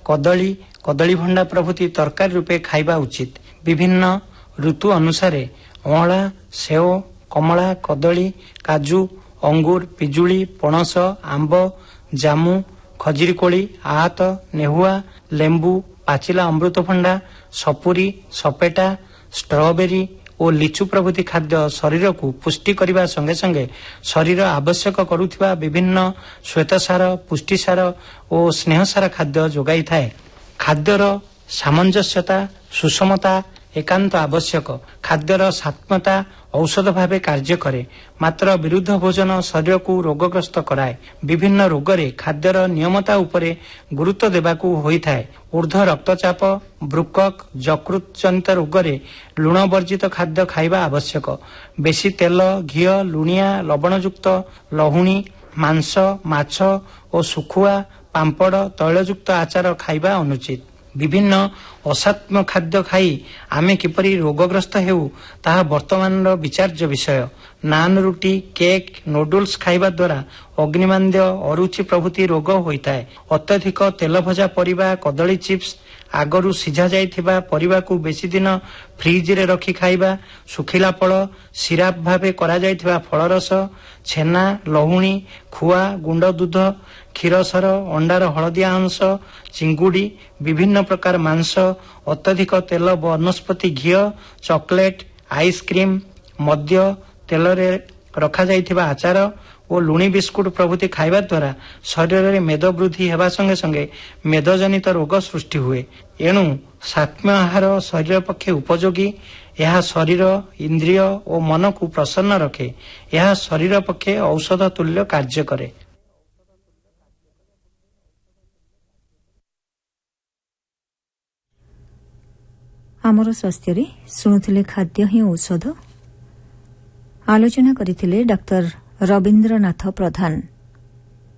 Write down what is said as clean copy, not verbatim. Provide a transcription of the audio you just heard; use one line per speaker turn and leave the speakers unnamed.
କଦଳୀ କଦଳୀ ଭଣ୍ଡା ପ୍ରଭୃତି ତରକାରୀ ରୂପେ ଖାଇବା ଉଚିତ। ବିଭିନ୍ନ ଋତୁ ଅନୁସାରେ ଅଁଳା, ସେଓ, କମଳା, କଦଳୀ, କାଜୁ, ଅଙ୍ଗୁର, ପିଜୁଳି, ପଣସ, ଆମ୍ବ, ଜାମୁ, ଖଜୁରୀ କୋଳି, ଆହାତ, ନେହୁଆ, ଲେମ୍ବୁ, ପାଚିଲା ଅମୃତଭଣ୍ଡା, ସପୁରୀ, ସପେଟା, ଷ୍ଟ୍ରବେରୀ ଓ ଲିଚୁ ପ୍ରଭୃତି ଖାଦ୍ୟ ଶରୀରକୁ ପୁଷ୍ଟି କରିବା ସଙ୍ଗେ ସଙ୍ଗେ ଶରୀର ଆବଶ୍ୟକ କରୁଥିବା ବିଭିନ୍ନ ଶ୍ୱେତସାର, ପୁଷ୍ଟିସାର ଓ ସ୍ନେହସାର ଖାଦ୍ୟ ଯୋଗାଇଥାଏ। ଖାଦ୍ୟର ସାମଞ୍ଜସ୍ୟତା, ସୁଷମତା ଏକାନ୍ତ ଆବଶ୍ୟକ। ଖାଦ୍ୟର ସାତ୍ମତା ଔଷଧ ଭାବେ କାର୍ଯ୍ୟ କରେ। ମାତ୍ର ବିରୁଦ୍ଧ ଭୋଜନ ଶରୀରକୁ ରୋଗଗ୍ରସ୍ତ କରାଏ। ବିଭିନ୍ନ ରୋଗରେ ଖାଦ୍ୟର ନିୟମତା ଉପରେ ଗୁରୁତ୍ୱ ଦେବାକୁ ହୋଇଥାଏ। ଊର୍ଦ୍ଧ୍ୱ ରକ୍ତଚାପ, ବୃକକ୍, ଯକୃତ ଜନିତ ରୋଗରେ ଲୁଣ ବର୍ଜିତ ଖାଦ୍ୟ ଖାଇବା ଆବଶ୍ୟକ। ବେଶୀ ତେଲ, ଘିଅ, ଲୁଣିଆ, ଲବଣଯୁକ୍ତ, ଲହୁଣୀ, ମାଂସ, ମାଛ ଓ ଶୁଖୁଆ, ପାମ୍ପଡ଼, ତୈଳଯୁକ୍ତ ଆଚାର ଖାଇବା ଅନୁଚିତ। ବିଭିନ୍ନ ଅସାତ୍ମ ଖାଦ୍ୟ ଖାଇ ଆମେ କିପରି ରୋଗଗ୍ରସ୍ତ ହେଉ ତାହା ବର୍ତ୍ତମାନର ବିଚାର୍ଯ୍ୟ ବିଷୟ। ନାନ୍, ରୁଟି, କେକ୍, ନୁଡୁଲ୍ସ ଖାଇବା ଦ୍ୱାରା ଅଗ୍ନିମାନ୍ଦ୍ୟ, ଅରୁଚି ପ୍ରଭୃତି ରୋଗ ହୋଇଥାଏ। ଅତ୍ୟଧିକ ତେଲଭଜା ପରିବା, କଦଳୀ ଚିପ୍ସ, ଆଗରୁ ସିଝା ଯାଇଥିବା ପରିବାକୁ ବେଶୀ ଦିନ ଫ୍ରିଜରେ ରଖି ଖାଇବା, ଶୁଖିଲା ଫଳ, ସିରାପ ଭାବେ କରାଯାଇଥିବା ଫଳରସ, ଛେନା, ଲହୁଣୀ, ଖୁଆ, ଗୁଣ୍ଡ ଦୁଧ, କ୍ଷୀରସର, ଅଣ୍ଡାର ହଳଦିଆ ଅଂଶ, ଚିଙ୍ଗୁଡ଼ି, ବିଭିନ୍ନ ପ୍ରକାର ମାଂସ, ଅତ୍ୟଧିକ ତେଲ ବନସ୍ପତି ଘିଅ, ଚକୋଲେଟ୍, ଆଇସ୍କ୍ରିମ୍, ମଦ୍ୟ, ତେଲରେ ରଖାଯାଇଥିବା ଆଚାର ଓ ଲୁଣି ବିସ୍କୁଟ ପ୍ରଭୃତି ଖାଇବା ଦ୍ୱାରା ଶରୀରରେ ମେଦ ବୃଦ୍ଧି ହେବା ସଙ୍ଗେ ସଙ୍ଗେ ମେଦଜନିତ ରୋଗ ସୃଷ୍ଟି ହୁଏ। ଏଣୁ ସାତ୍ମ୍ୟ ଆହାର ଶରୀର ପକ୍ଷେ ଉପଯୋଗୀ। ଏହା ଶରୀର, ଇନ୍ଦ୍ରିୟ ଓ ମନକୁ ପ୍ରସନ୍ନ ରଖେ। ଏହା ଶରୀର ପକ୍ଷେ ଔଷଧ ତୁଲ୍ୟ କାର୍ଯ୍ୟ କରେ।
ଆମର ସ୍ୱାସ୍ଥ୍ୟରେ ଶୁଣୁଥିଲେ ଖାଦ୍ୟ ହିଁ ଔଷଧ। ଆଲୋଚନା କରିଥିଲେ ଡାକ୍ତର ରବୀନ୍ଦ୍ରନାଥ ପ୍ରଧାନ।